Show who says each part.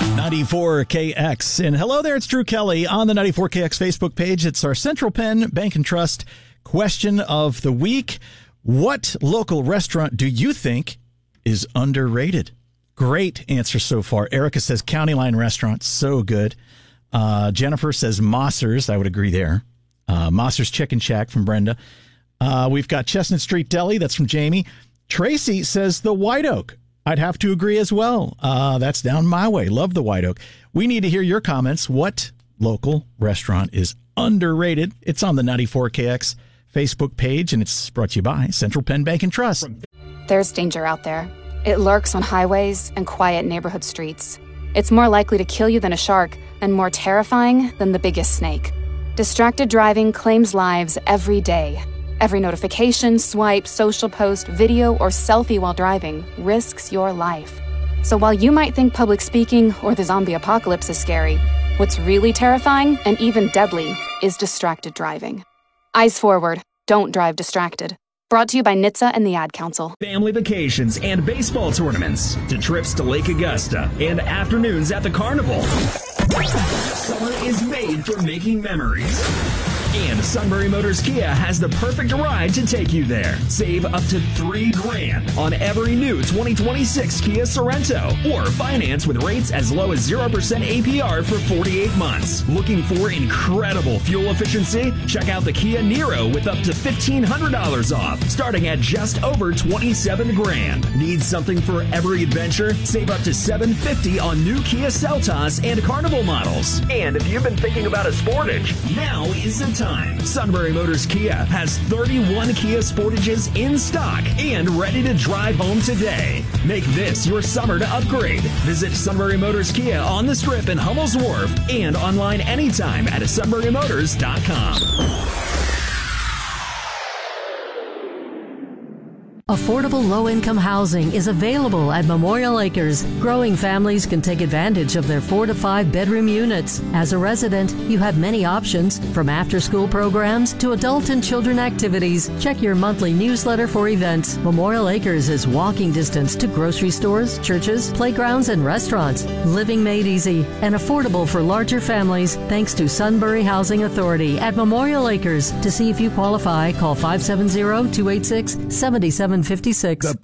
Speaker 1: 94KX. And hello there, it's Drew Kelly on the 94KX Facebook page. It's our Central Penn Bank and Trust question of the week. What local restaurant do you think is underrated? Great answer so far. Erica says County Line Restaurant, so good. Jennifer says Mossers. I would agree there. Mossers Chicken Shack from Brenda. We've got Chestnut Street Deli. That's from Jamie. Tracy says the White Oak. I'd have to agree as well. That's down my way. Love the White Oak. We need to hear your comments. What local restaurant is underrated? It's on the 94KX Facebook page, and it's brought to you by Central Penn Bank and Trust.
Speaker 2: There's danger out there. It lurks on highways and quiet neighborhood streets. It's more likely to kill you than a shark and more terrifying than the biggest snake. Distracted driving claims lives every day. Every notification, swipe, social post, video, or selfie while driving risks your life. So while you might think public speaking or the zombie apocalypse is scary, what's really terrifying and even deadly is distracted driving. Eyes forward. Don't drive distracted. Brought to you by NHTSA and the Ad Council.
Speaker 3: Family vacations and baseball tournaments, to trips to Lake Augusta and afternoons at the carnival. Summer is made for making memories. And Sunbury Motors Kia has the perfect ride to take you there. Save up to $3,000 on every new 2026 Kia Sorento, or finance with rates as low as 0% APR for 48 months. Looking for incredible fuel efficiency? Check out the Kia Niro with up to $1,500 off, starting at just over $27,000. Need something for every adventure? Save up to $750 on new Kia Seltos and Carnival models. And if you've been thinking about a Sportage, now is the time. Sunbury Motors Kia has 31 Kia Sportages in stock and ready to drive home today. Make this your summer to upgrade. Visit Sunbury Motors Kia on the Strip in Hummel's Wharf and online anytime at sunburymotors.com.
Speaker 4: Affordable low-income housing is available at Memorial Acres. Growing families can take advantage of their 4 to 5 bedroom units. As a resident, you have many options, from after-school programs to adult and children activities. Check your monthly newsletter for events. Memorial Acres is walking distance to grocery stores, churches, playgrounds, and restaurants. Living made easy and affordable for larger families thanks to Sunbury Housing Authority at Memorial Acres. To see if you qualify, call 570-286-7756.